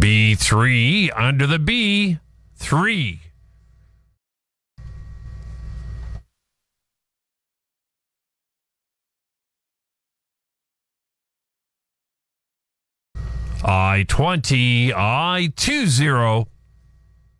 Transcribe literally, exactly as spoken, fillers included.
B three under the B. Three. I twenty, I two zero.